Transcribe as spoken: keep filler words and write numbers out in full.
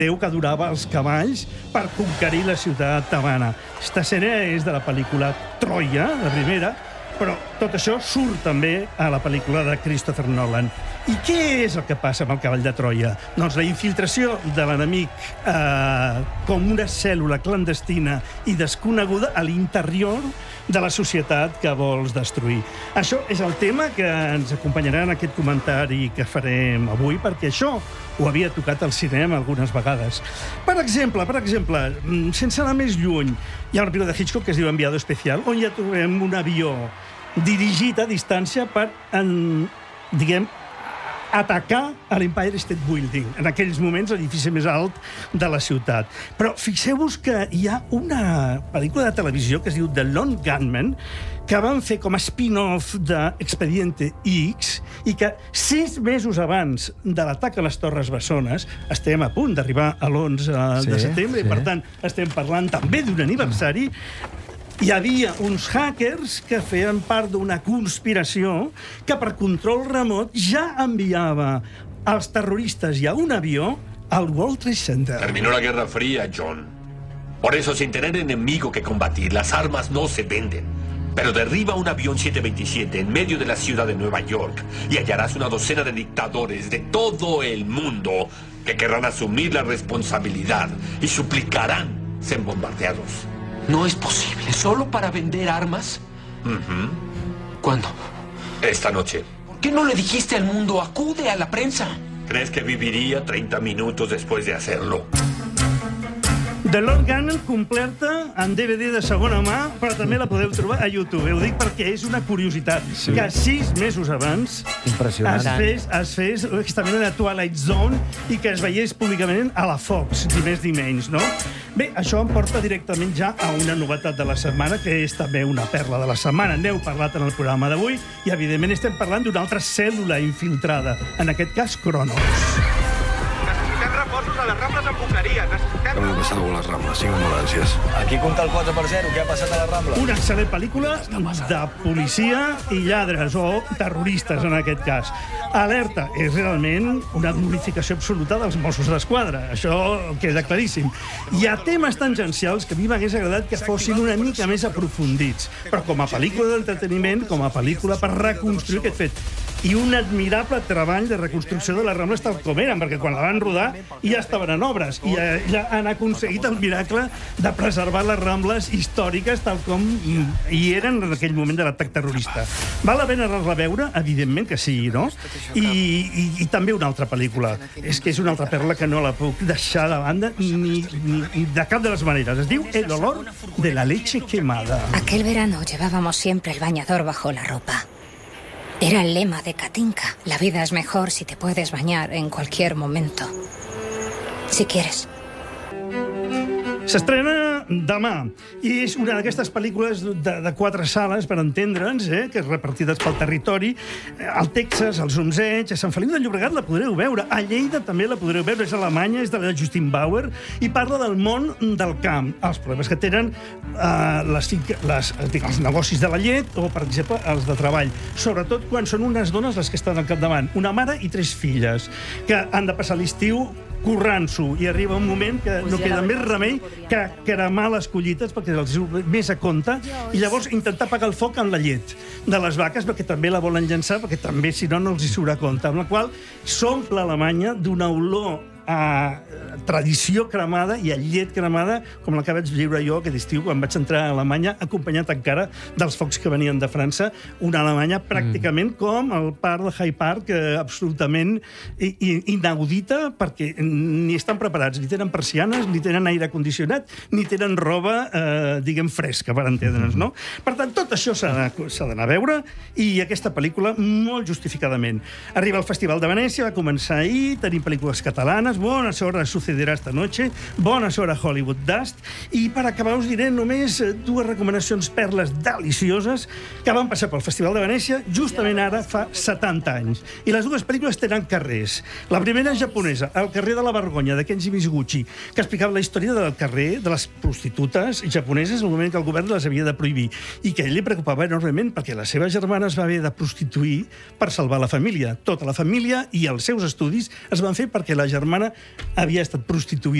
Déu que adorava els cavalls per conquerir la ciutat tebana. Aquesta escena és de la pel·lícula Troia, la primera, però tot això surt també a la pel·lícula de Christopher Nolan. I què és el que passa amb el cavall de Troia? Doncs la infiltració de l'enemic eh, com una cèl·lula clandestina i desconeguda a l'interior de la societat que vols destruir. Això és el tema que ens acompanyarà en aquest comentari que farem avui, perquè això ho havia tocat al cinema algunes vegades. Per exemple, per exemple, sense anar més lluny, hi ha una pel·lícula de Hitchcock que es diu Enviado Especial, on ja trobem un avió dirigit a distància per, en, diguem, atacar a l'Empire State Building, en aquells moments l'edifici més alt de la ciutat. Però fixeu-vos que hi ha una pel·lícula de televisió que es diu The Lone Gunman, que van fer com a spin-off d'Expediente X i que sis mesos abans de l'atac a les Torres Bessones, estem a punt d'arribar a l'onze de setembre, sí, i per tant estem parlant també d'un aniversari, hi havia uns hackers que feien part d'una conspiració que per control remot ja enviava als terroristes i a un avió al World Trade Center. Terminó la Guerra Fría, John. Por eso, sin tener enemigo que combatir, las armas no se venden. Pero derriba un avión siete veintisiete en medio de la ciudad de Nueva York y hallarás una docena de dictadores de todo el mundo que querrán asumir la responsabilidad y suplicarán ser bombardeados. No es posible. ¿Solo para vender armas? Uh-huh. ¿Cuándo? Esta noche. ¿Por qué no le dijiste al mundo? Acude a la prensa. ¿Crees que viviría treinta minutos después de hacerlo? The Lone Gunman completa en D V D de segona mà, però també la podeu trobar a YouTube. Ho dic perquè és una curiositat, sí, que sis mesos abans es fes, es fes justament a Twilight Zone i que es veiés públicament a la Fox, ni més ni menys, no? Bé, això em porta directament ja a una novetat de la setmana, que és també una perla de la setmana. N'heu parlat en el programa d'avui i, evidentment, estem parlant d'una altra cèl·lula infiltrada, en aquest cas, Cronos. Necessitem reforços a les Rambles amb Boqueria. Necessitem... Què ha passat a les Rambles? Cinc ambulàncies. Aquí compta el quatre per zero. Què ha passat a les Rambles? Una excel·lent pel·lícula de policia i lladres, o terroristes, en aquest cas. Alerta, és realment una glorificació absoluta dels Mossos d'Esquadra. Això queda claríssim. Hi ha temes tangencials que a mi m'hagués agradat que fossin una mica més aprofundits. Però com a pel·lícula d'entreteniment, com a pel·lícula per reconstruir aquest fet. I un admirable treball de reconstrucció de les Rambles tal com eren, perquè quan la van rodar ja estaven en obres i ja han aconseguit el miracle de preservar les Rambles històriques tal com hi eren en aquell moment de l'atac terrorista. Val la pena anar-la a veure? Evidentment que sí, no? I, i, i també una altra pel·lícula. És que és una altra perla que no la puc deixar de banda ni, ni, ni de cap de les maneres. Es diu El olor de la leche quemada. Aquel verano llevábamos siempre el bañador bajo la ropa. Era el lema de Katinka. La vida es mejor si te puedes bañar en cualquier momento. Si quieres. S'estrena demà i és una d'aquestes pel·lícules de, de quatre sales, per entendre'ns, eh, que és repartides pel territori. Al Texas, als Onzeig, a Sant Feliu de Llobregat la podreu veure, a Lleida també la podreu veure, és alemanya, és de la Justin Bauer i parla del món del camp, els problemes que tenen eh, les, les, dic, els negocis de la llet o, per exemple, els de treball. Sobretot quan són unes dones les que estan al capdavant, una mare i tres filles, que han de passar l'estiu currant-s'ho, i arriba un moment que no queda més remei que cremar les collites perquè els surt més a compte i llavors intentar apagar el foc amb la llet de les vaques perquè també la volen llançar perquè també si no no els hi surt a compte, amb la qual s'omple Alemanya d'una olor a tradició cremada i a llet cremada com la que vaig viure jo aquest estiu quan vaig entrar a Alemanya acompanyat encara dels focs que venien de França, una Alemanya pràcticament mm. com el parc de Hyde Park, eh, absolutament inaudita perquè ni estan preparats, ni tenen persianes, ni tenen aire condicionat, ni tenen roba, eh, diguem, fresca, per entendre'ns, no? Per tant, tot això s'ha d'anar a veure i aquesta pel·lícula molt justificadament. Arriba al Festival de Venècia, va començar ahir, tenim pel·lícules catalanes, bona sort a Sucederá esta noche, bona sort a Hollywood Dust, i per acabar us diré només dues recomanacions perles delicioses que van passar pel Festival de Venècia justament ara fa setanta anys. I les dues pel·lícules tenen carrers. La primera és japonesa, El carrer de la vergonya, de Kenji Mizuguchi, que explicava la història del carrer de les prostitutes japoneses en el moment que el govern les havia de prohibir i que a ell li preocupava enormement perquè la seva germana es va haver de prostituir per salvar la família. Tota la família i els seus estudis es van fer perquè la germana germana havia estat prostituïda